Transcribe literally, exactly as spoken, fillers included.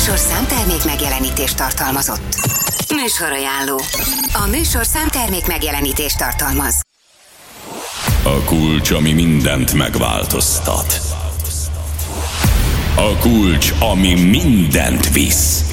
műsor számtermék megjelenítést tartalmazott. Műsorajánló. A műsor számtermék megjelenítést tartalmaz. A kulcs, ami mindent megváltoztat. A kulcs, ami mindent visz.